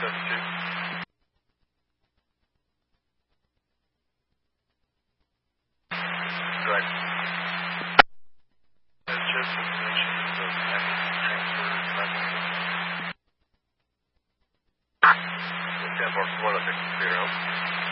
72. Correct. Just information is of transfer message. 10 more, 106, 0.